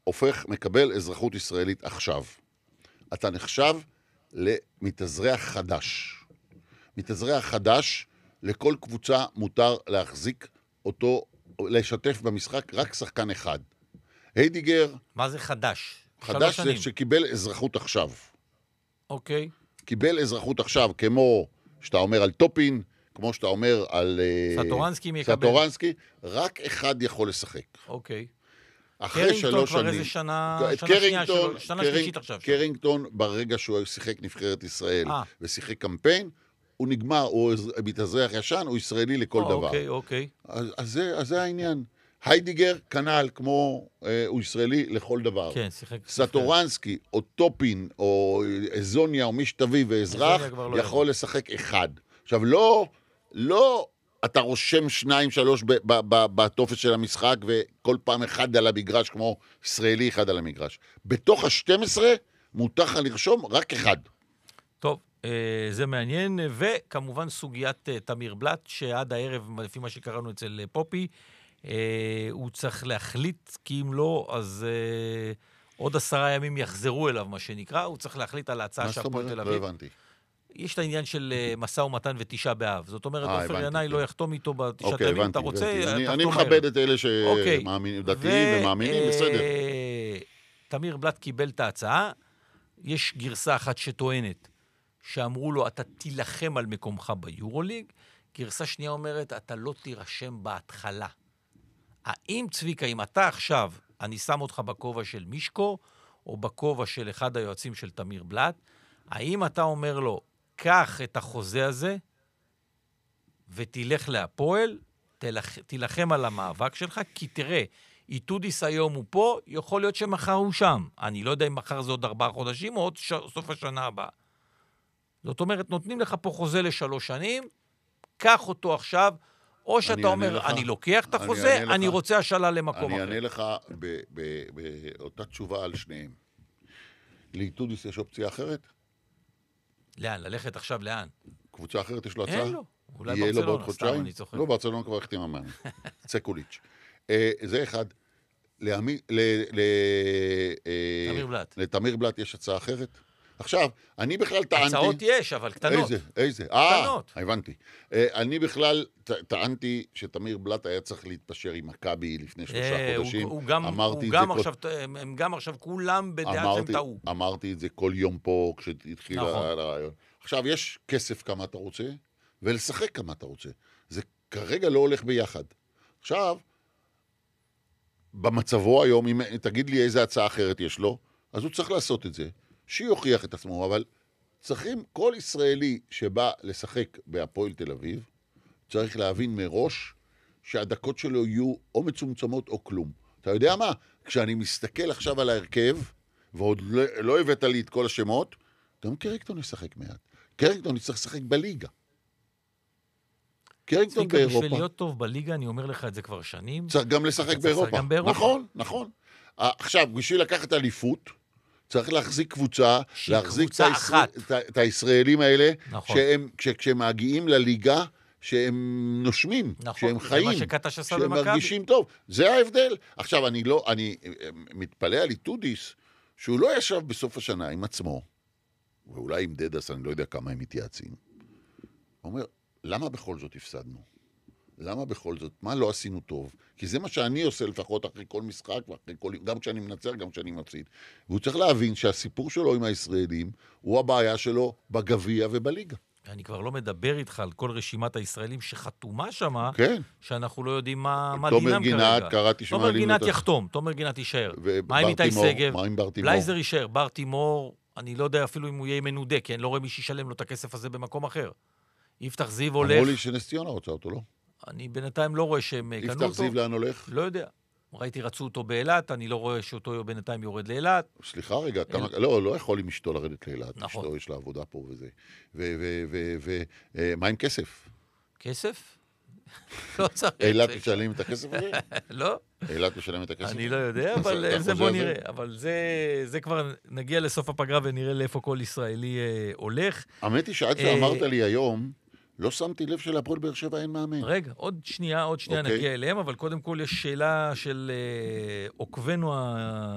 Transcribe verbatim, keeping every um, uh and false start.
הופך, מקבל אזרחות ישראלית עכשיו. אתה נחשב למתאזרח חדש. מתאזרח חדש, לכל קבוצה מותר להחזיק אותו, לשתף במשחק רק שחקן אחד. היידיגר... מה זה חדש? חדש זה שקיבל אזרחות עכשיו. אוקיי. קיבל אזרחות עכשיו, כמו שאתה אומר על טופין, כמו שאתה אומר על... סטורנסקי מקבל. סטורנסקי, רק אחד יכול לשחק. אוקיי. אחרי שלוש שנים... קרינגטון כבר איזה שנה, שנה שנייה שלו, שנה שלישית עכשיו. קרינגטון, ברגע שהוא שיחק נבחרת ישראל ושיחק קמפיין, הוא נגמר, הוא מתאזרח ישן, הוא ישראלי לכל דבר. אוקיי, אוקיי. אז זה העניין. היידיגר, כנ"ל, כמו הוא ישראלי לכל דבר. כן, שיחק. סטורנסקי, או טופין, או אזוניה, או מי שתביא ואזרח, יכול לשחק אחד. עכשיו, לא, לא, אתה רושם שניים, שלוש בטופס של המשחק, וכל פעם אחד על המגרש, כמו ישראלי אחד על המגרש. בתוך ה-שתים עשרה, מותר לך לרשום רק אחד. טוב, זה מעניין, וכמובן סוגיית תמיר בלט, שעד הערב, לפי מה שקראנו אצל פופי, הוא צריך להחליט, כי אם לא, אז עוד עשרה ימים יחזרו אליו, מה שנקרא, הוא צריך להחליט על ההצעה שהפועל תל אביב. לא הבנתי. יש את העניין של מסע ומתן ותשעה באב. זאת אומרת, עופר ינאי לא יחתום איתו בתשעת הימים, אתה רוצה... אני מכבד את אלה שדתיים ומאמינים, בסדר. תמיר בלט קיבל את ההצעה, יש גרסה אחת שטוענת, שאמרו לו, אתה תילחם על מקומך ביורוליג, גרסה שנייה אומרת, אתה לא תירשם בהתחלה. האם צביקה, אם אתה עכשיו, אני שם אותך בכובע של מישקו, או בכובע של אחד היועצים של תמיר בלט, האם אתה אומר לו, קח את החוזה הזה, ותלך להפועל, תלח, תילחם על המאבק שלך, כי תראה, איתודיס היום הוא פה, יכול להיות שמחר הוא שם. אני לא יודע אם מחר זה עוד ארבעה חודשים, או עוד ש... סוף השנה הבאה. זאת אומרת, נותנים לך פה חוזה לשלוש שנים, קח אותו עכשיו, או שאתה אומר, לך, אני לוקח את החוזה, אני, אני לך, רוצה השאלה למקום אני אחר. אני אענה לך באותה תשובה על שניהם. לאיתודיס יש אופציה אחרת? לאן? ללכת עכשיו לאן? קבוצה אחרת יש לו הצעה? אין לו. אולי ברצלונה, סתם אני צוחק. לא, ברצלונה כבר החתימה מאמן. צקוליץ'. זה אחד. לתמיר בלט. לתמיר בלט יש הצעה אחרת? עכשיו, אני בכלל טענתי... הצעות יש, אבל קטנות. איזה, איזה? קטנות. אה, הבנתי. אני בכלל טענתי שתמיר בלט היה צריך להתפשר עם מכבי לפני שלושה חודשים. הם גם עכשיו כולם בדעת שהם טעו. אמרתי את זה כל יום פה כשהתחיל הרעיון. עכשיו, יש כסף כמה אתה רוצה, ולשחק כמה אתה רוצה. זה כרגע לא הולך ביחד. עכשיו, במצבו היום, אם תגיד לי איזה הצעה אחרת יש לו, אז הוא צריך לעשות את זה. שיוכיח את עצמו, אבל צריכים, כל ישראלי שבא לשחק בהפועל תל אביב, צריך להבין מראש שהדקות שלו יהיו או מצומצמות או כלום. אתה יודע מה? כשאני מסתכל עכשיו על ההרכב, ועוד לא, לא הבאת לי את כל השמות, גם קרינגטון ישחק מעט. קרינגטון יצטרך לשחק בליגה. קרינגטון באירופה. בשביל להיות טוב בליגה, אני אומר לך את זה כבר שנים. צריך גם לשחק באירופה. נכון, נכון. עכשיו, בשביל לקחת אליפות, צריך להחזיק קבוצה, להחזיק את, הישראל, את הישראלים האלה, נכון. שהם, כשהם מגיעים לליגה, שהם נושמים, נכון. שהם חיים, שהם מרגישים טוב. זה ההבדל. עכשיו, אני לא, אני מתפלא על איתודיס, שהוא לא ישב בסוף השנה עם עצמו, ואולי עם דדס, אני לא יודע כמה הם מתייעצים. הוא אומר, למה בכל זאת הפסדנו? למה בכל זאת? מה לא עשינו טוב? כי זה מה שאני עושה לפחות אחרי כל משחק, ואחרי כל... גם כשאני מנצח, גם כשאני מפסיד. והוא צריך להבין שהסיפור שלו עם הישראלים, הוא הבעיה שלו בגביע ובליגה. אני כבר לא מדבר איתך על כל רשימת הישראלים שחתומה שמה, כן. שאנחנו לא יודעים מה, מה דינם כרגע. תומר גינת, קראתי תומר גינת יחתום, תומר גינת יישאר. מה עם איתי סגב? מה עם בר תימור? בלייזר יישאר, בר תימור, אני לא יודע אפילו אם הוא יהיה מנודה, כי אני לא רואה מי שישלם לו את הכסף הזה במקום אחר. יפתח זיו הולך... אמרו לי שנס ציונה רוצה אותו, לא? אני בינתיים לא רואה שהם קנו אותו. יפתח זיו לאן הולך? לא יודע. ראיתי רצו אותו באילת, אני לא רואה שאותו בינתיים יורד לאילת. סליחה רגע, לא, לא יכול עם אשתו לרדת לאילת. אשתו יש לה עבודה פה וזה. ומה עם כסף? כסף? לא צריך. אילת משלם את הכסף הזה? לא. אילת משלם את הכסף? אני לא יודע, אבל זה בוא נראה. אבל זה כבר נגיע לסוף הפגרה ונראה לאיפה כל ישראלי הולך. האמת היא שעד שאמרת לי היום, לא שמתי לב של הפועל באר שבע אין מאמן. רגע, עוד שנייה, עוד שנייה נגיע אליהם, אבל קודם כל יש שאלה של עוקבנו